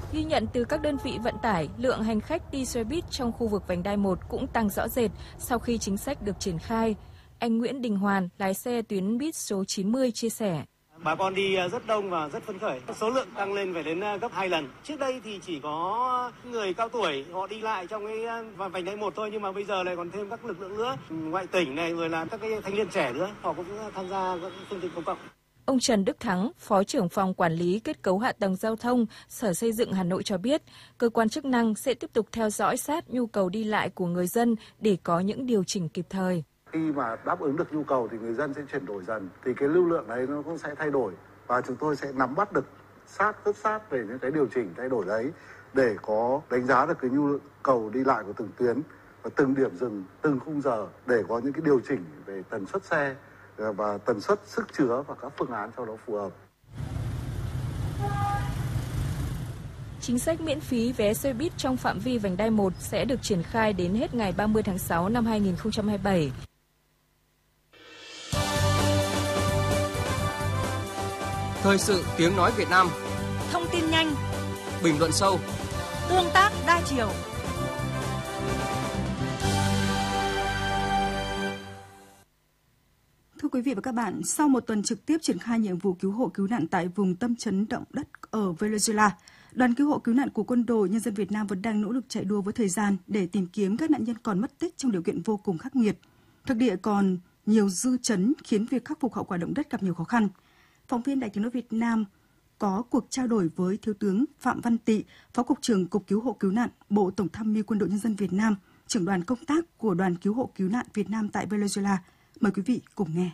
Ghi nhận từ các đơn vị vận tải, lượng hành khách đi xe buýt trong khu vực vành đai 1 cũng tăng rõ rệt sau khi chính sách được triển khai. Anh Nguyễn Đình Hoàn, lái xe tuyến buýt số 90 chia sẻ. Bà con đi rất đông và rất phấn khởi. Số lượng tăng lên phải đến gấp 2 lần. Trước đây thì chỉ có người cao tuổi họ đi lại trong cái vành đai 1 thôi, nhưng mà bây giờ lại còn thêm các lực lượng nữa, ngoại tỉnh này, rồi là các cái thanh niên trẻ nữa, họ cũng tham gia các phương tiện công cộng. Ông Trần Đức Thắng, Phó trưởng phòng Quản lý Kết cấu Hạ tầng Giao thông, Sở Xây dựng Hà Nội cho biết, cơ quan chức năng sẽ tiếp tục theo dõi sát nhu cầu đi lại của người dân để có những điều chỉnh kịp thời. Khi mà đáp ứng được nhu cầu thì người dân sẽ chuyển đổi dần, thì cái lưu lượng đấy nó cũng sẽ thay đổi và chúng tôi sẽ nắm bắt được rất sát về những cái điều chỉnh thay đổi đấy để có đánh giá được cái nhu cầu đi lại của từng tuyến và từng điểm dừng, từng khung giờ để có những cái điều chỉnh về tần suất xe và tần suất sức chứa và các phương án cho nó phù hợp. Chính sách miễn phí vé xe buýt trong phạm vi vành đai 1 sẽ được triển khai đến hết ngày 30 tháng 6 năm 2027. Thời sự tiếng nói Việt Nam. Thông tin nhanh, bình luận sâu, tương tác đa chiều. Thưa quý vị và các bạn, sau một tuần trực tiếp triển khai nhiệm vụ cứu hộ cứu nạn tại vùng tâm chấn động đất ở Venezuela, đoàn cứu hộ cứu nạn của Quân đội Nhân dân Việt Nam vẫn đang nỗ lực chạy đua với thời gian để tìm kiếm các nạn nhân còn mất tích trong điều kiện vô cùng khắc nghiệt. Thực địa còn nhiều dư chấn khiến việc khắc phục hậu quả động đất gặp nhiều khó khăn. Phóng viên Đài Tiếng nói Việt Nam có cuộc trao đổi với Thiếu tướng Phạm Văn Tị, Phó Cục trưởng Cục Cứu hộ Cứu nạn, Bộ Tổng tham mưu Quân đội Nhân dân Việt Nam, trưởng đoàn công tác của Đoàn Cứu hộ Cứu nạn Việt Nam tại Venezuela. Mời quý vị cùng nghe.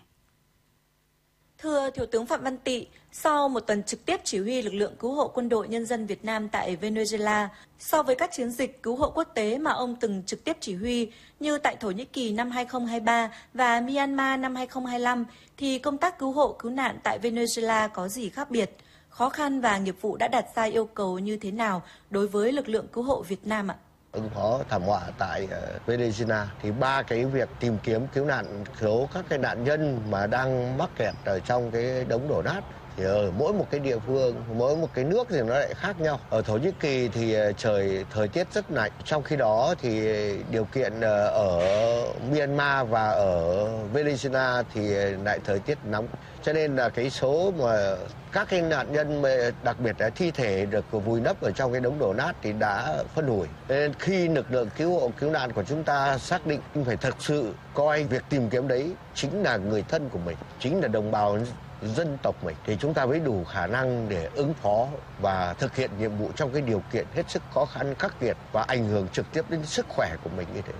Thưa Thiếu tướng Phạm Văn Tị, sau một tuần trực tiếp chỉ huy lực lượng cứu hộ Quân đội Nhân dân Việt Nam tại Venezuela, so với các chiến dịch cứu hộ quốc tế mà ông từng trực tiếp chỉ huy như tại Thổ Nhĩ Kỳ năm 2023 và Myanmar năm 2025, thì công tác cứu hộ cứu nạn tại Venezuela có gì khác biệt? Khó khăn và nghiệp vụ đã đặt ra yêu cầu như thế nào đối với lực lượng cứu hộ Việt Nam ạ? Ứng phó thảm họa tại Venezuela thì ba cái việc tìm kiếm cứu nạn số các cái nạn nhân mà đang mắc kẹt ở trong cái đống đổ nát thì ở mỗi một cái địa phương, mỗi một cái nước thì nó lại khác nhau. Ở Thổ Nhĩ Kỳ thì thời tiết rất lạnh, trong khi đó thì điều kiện ở Myanmar và ở Venezuela thì lại thời tiết nóng. Cho nên là cái số mà các cái nạn nhân đặc biệt là thi thể được vùi lấp ở trong cái đống đổ nát thì đã phân hủy. Nên khi lực lượng cứu hộ cứu nạn của chúng ta xác định phải thật sự coi việc tìm kiếm đấy chính là người thân của mình, chính là đồng bào dân tộc mình, thì chúng ta mới đủ khả năng để ứng phó và thực hiện nhiệm vụ trong cái điều kiện hết sức khó khăn khắc nghiệt và ảnh hưởng trực tiếp đến sức khỏe của mình như thế.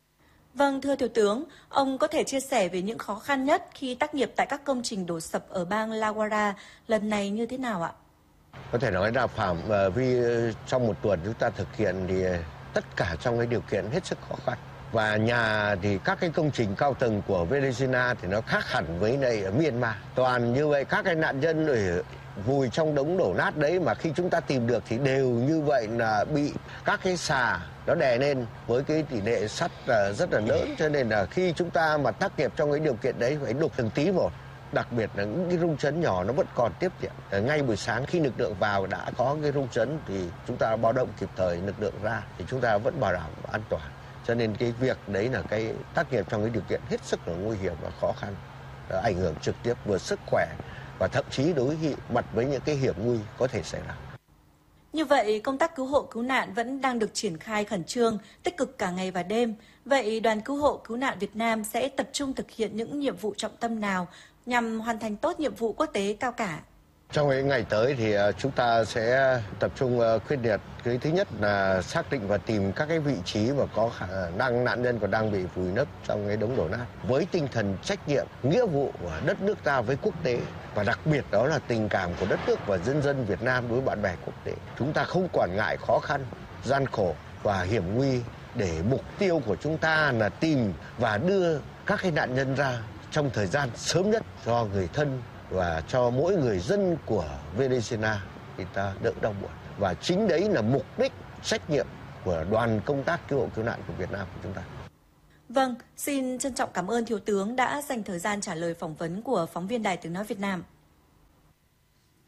Vâng, thưa Thiếu tướng, ông có thể chia sẻ về những khó khăn nhất khi tác nghiệp tại các công trình đổ sập ở bang La Guaira lần này như thế nào ạ? Có thể nói là phạm vi trong một tuần chúng ta thực hiện thì tất cả trong cái điều kiện hết sức khó khăn. Và nhà thì các cái công trình cao tầng của Venezuela thì nó khác hẳn với này ở Myanmar. Toàn như vậy, các cái nạn nhân ở vùi trong đống đổ nát đấy mà khi chúng ta tìm được thì đều như vậy là bị các cái xà nó đè lên với cái tỷ lệ sắt rất là lớn. Cho nên là khi chúng ta mà tác nghiệp trong cái điều kiện đấy phải đục từng tí một. Đặc biệt là những cái rung chấn nhỏ nó vẫn còn tiếp diễn. Ngay buổi sáng khi lực lượng vào đã có cái rung chấn thì chúng ta báo động kịp thời lực lượng ra thì chúng ta vẫn bảo đảm an toàn. Cho nên cái việc đấy là cái tác nghiệp trong cái điều kiện hết sức là nguy hiểm và khó khăn, ảnh hưởng trực tiếp vừa sức khỏe và thậm chí đối mặt với những cái hiểm nguy có thể xảy ra. Như vậy, công tác cứu hộ cứu nạn vẫn đang được triển khai khẩn trương, tích cực cả ngày và đêm. Vậy đoàn cứu hộ cứu nạn Việt Nam sẽ tập trung thực hiện những nhiệm vụ trọng tâm nào nhằm hoàn thành tốt nhiệm vụ quốc tế cao cả? Trong cái ngày tới thì chúng ta sẽ tập trung quyết liệt. Cái thứ nhất là xác định và tìm các cái vị trí mà có khả năng nạn nhân còn đang bị vùi lấp trong cái đống đổ nát. Với tinh thần trách nhiệm, nghĩa vụ của đất nước ta với quốc tế và đặc biệt đó là tình cảm của đất nước và dân dân Việt Nam đối với bạn bè quốc tế. Chúng ta không quản ngại khó khăn, gian khổ và hiểm nguy để mục tiêu của chúng ta là tìm và đưa các cái nạn nhân ra trong thời gian sớm nhất cho người thân và cho mỗi người dân của Venezuela thì ta đỡ đau buồn. Và chính đấy là mục đích trách nhiệm của đoàn công tác cứu hộ cứu nạn của Việt Nam của chúng ta. Vâng, xin trân trọng cảm ơn Thiếu tướng đã dành thời gian trả lời phỏng vấn của phóng viên Đài Tiếng nói Việt Nam.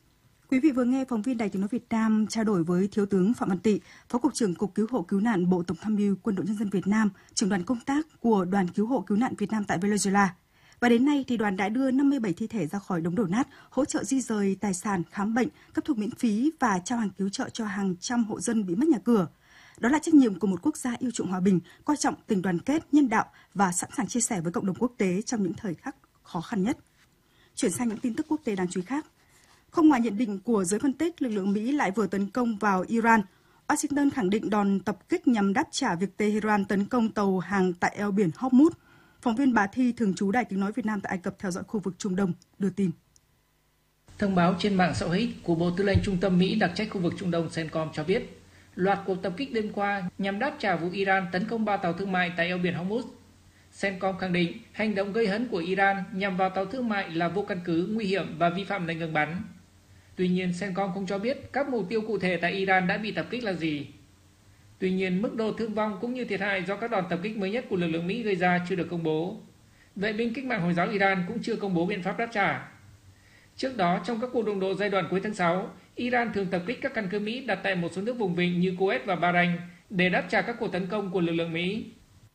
Quý vị vừa nghe phóng viên Đài Tiếng nói Việt Nam trao đổi với Thiếu tướng Phạm Văn Tị, Phó Cục trưởng Cục Cứu hộ Cứu nạn Bộ Tổng tham mưu Quân đội Nhân dân Việt Nam, trưởng đoàn công tác của Đoàn Cứu hộ Cứu nạn Việt Nam tại Venezuela. Và đến nay thì đoàn đã đưa 57 thi thể ra khỏi đống đổ nát, hỗ trợ di rời tài sản, khám bệnh, cấp thuốc miễn phí và trao hàng cứu trợ cho hàng trăm hộ dân bị mất nhà cửa. Đó là trách nhiệm của một quốc gia yêu chuộng hòa bình, coi trọng tình đoàn kết, nhân đạo và sẵn sàng chia sẻ với cộng đồng quốc tế trong những thời khắc khó khăn nhất. Chuyển sang những tin tức quốc tế đáng chú ý khác. Không ngoài nhận định của giới phân tích, lực lượng Mỹ lại vừa tấn công vào Iran. Washington khẳng định đòn tập kích nhằm đáp trả việc Tehran tấn công tàu hàng tại eo biển Hormuz. Phóng viên Bà Thi, thường trú Đài Tiếng nói Việt Nam tại Ai Cập theo dõi khu vực Trung Đông, đưa tin. Thông báo trên mạng xã hội của Bộ Tư lệnh Trung tâm Mỹ đặc trách khu vực Trung Đông CENTCOM cho biết, loạt cuộc tập kích đêm qua nhằm đáp trả vụ Iran tấn công 3 tàu thương mại tại eo biển Hormuz. CENTCOM khẳng định hành động gây hấn của Iran nhằm vào tàu thương mại là vô căn cứ, nguy hiểm và vi phạm lệnh ngừng bắn. Tuy nhiên, CENTCOM không cho biết các mục tiêu cụ thể tại Iran đã bị tập kích là gì. Tuy nhiên, mức độ thương vong cũng như thiệt hại do các đòn tập kích mới nhất của lực lượng Mỹ gây ra chưa được công bố. Vệ binh cách mạng Hồi giáo Iran cũng chưa công bố biện pháp đáp trả. Trước đó, trong các cuộc đụng độ giai đoạn cuối tháng 6, Iran thường tập kích các căn cứ Mỹ đặt tại một số nước vùng vịnh như Kuwait và Bahrain để đáp trả các cuộc tấn công của lực lượng Mỹ.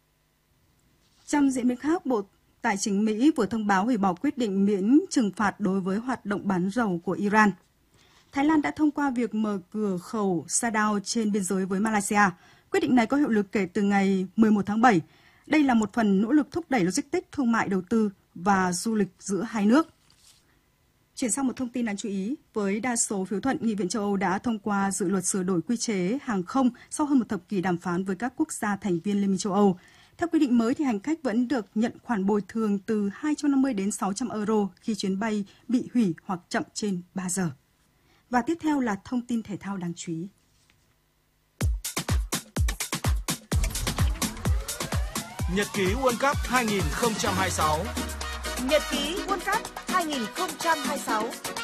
Trong diễn biến khác, Bộ Tài chính Mỹ vừa thông báo hủy bỏ quyết định miễn trừng phạt đối với hoạt động bán dầu của Iran. Thái Lan đã thông qua việc mở cửa khẩu Sadao trên biên giới với Malaysia. Quyết định này có hiệu lực kể từ ngày 11 tháng 7. Đây là một phần nỗ lực thúc đẩy logistics, thương mại, đầu tư và du lịch giữa hai nước. Chuyển sang một thông tin đáng chú ý, với đa số phiếu thuận, Nghị viện châu Âu đã thông qua dự luật sửa đổi quy chế hàng không sau hơn một thập kỷ đàm phán với các quốc gia thành viên Liên minh châu Âu. Theo quy định mới thì hành khách vẫn được nhận khoản bồi thường từ 250 đến 600 euro khi chuyến bay bị hủy hoặc chậm trên 3 giờ. Và tiếp theo là thông tin thể thao đáng chú ý. Nhật ký World Cup 2026. Nhật ký World Cup 2026.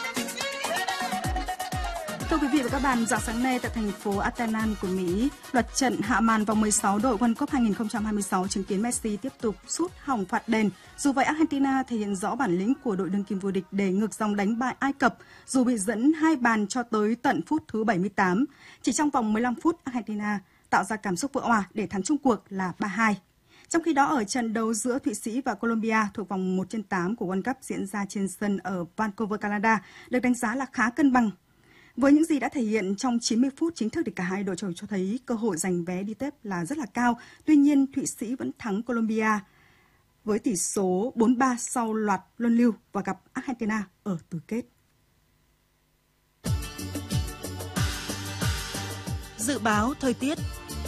Thưa quý vị và các bạn, rạng sáng nay tại thành phố Atlanta của Mỹ, loạt trận hạ màn vòng 16 đội World Cup 2026 chứng kiến Messi tiếp tục sút hỏng phạt đền. Dù vậy, Argentina thể hiện rõ bản lĩnh của đội đương kim vô địch để ngược dòng đánh bại Ai Cập, dù bị dẫn 2 bàn cho tới tận phút thứ 78. Chỉ trong vòng 15 phút, Argentina tạo ra cảm xúc vỡ òa để thắng chung cuộc là 3-2. Trong khi đó, ở trận đấu giữa Thụy Sĩ và Colombia thuộc vòng 1/8 của World Cup diễn ra trên sân ở Vancouver, Canada, được đánh giá là khá cân bằng. Với những gì đã thể hiện trong 90 phút chính thức thì cả hai đội cho thấy cơ hội giành vé đi tiếp là rất là cao. Tuy nhiên, Thụy Sĩ vẫn thắng Colombia với tỷ số 4-3 sau loạt luân lưu và gặp Argentina ở tứ kết. Dự báo thời tiết.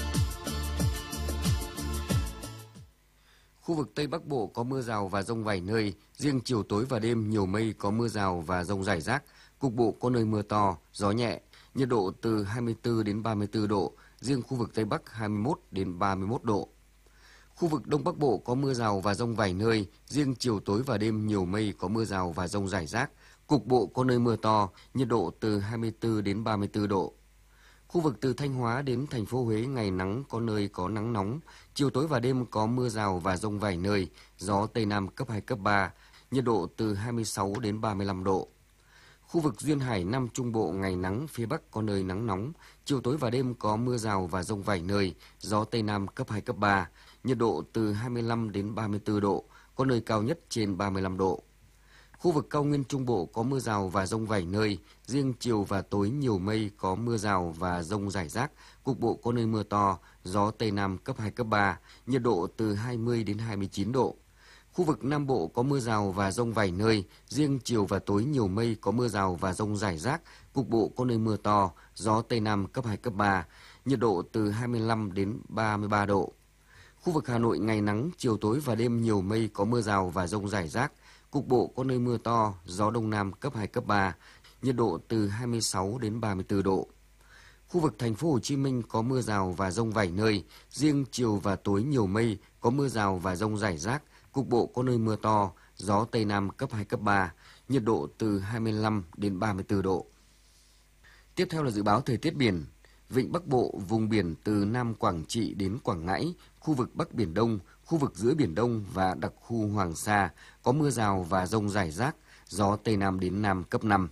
Khu vực Tây Bắc Bộ có mưa rào và dông vài nơi, riêng chiều tối và đêm nhiều mây, có mưa rào và dông rải rác, cục bộ có nơi mưa to, gió nhẹ, nhiệt độ từ 24 đến 34 độ, riêng khu vực Tây Bắc 21 đến 31 độ. Khu vực Đông Bắc Bộ có mưa rào và dông vài nơi, riêng chiều tối và đêm nhiều mây, có mưa rào và dông rải rác, cục bộ có nơi mưa to, nhiệt độ từ 24 đến 34 độ. Khu vực từ Thanh Hóa đến thành phố Huế ngày nắng, có nơi có nắng nóng, chiều tối và đêm có mưa rào và dông vài nơi, gió Tây Nam cấp 2, cấp 3, nhiệt độ từ 26 đến 35 độ. Khu vực Duyên Hải Nam Trung Bộ ngày nắng, phía Bắc có nơi nắng nóng, chiều tối và đêm có mưa rào và dông vài nơi, gió Tây Nam cấp 2, cấp 3, nhiệt độ từ 25 đến 34 độ, có nơi cao nhất trên 35 độ. Khu vực Cao Nguyên Trung Bộ có mưa rào và dông vài nơi, riêng chiều và tối nhiều mây, có mưa rào và dông rải rác, cục bộ có nơi mưa to, gió Tây Nam cấp 2, cấp 3, nhiệt độ từ 20 đến 29 độ. Khu vực Nam Bộ có mưa rào và dông vài nơi, riêng chiều và tối nhiều mây, có mưa rào và dông rải rác, cục bộ có nơi mưa to, gió Tây Nam cấp 2, cấp 3, nhiệt độ từ 25 đến 33 độ. Khu vực Hà Nội ngày nắng, chiều tối và đêm nhiều mây, có mưa rào và dông rải rác, cục bộ có nơi mưa to, gió Đông Nam cấp 2, cấp 3, nhiệt độ từ 26 đến 34 độ. Khu vực thành phố Hồ Chí Minh có mưa rào và dông vài nơi, riêng chiều và tối nhiều mây, có mưa rào và dông rải rác, cục bộ có nơi mưa to, gió Tây Nam cấp 2, cấp 3, nhiệt độ từ 25 đến 34 độ. Tiếp theo là dự báo thời tiết biển. Vịnh Bắc Bộ, vùng biển từ Nam Quảng Trị đến Quảng Ngãi, khu vực Bắc Biển Đông, khu vực giữa Biển Đông và đặc khu Hoàng Sa có mưa rào và dông rải rác, gió Tây Nam đến Nam cấp 5,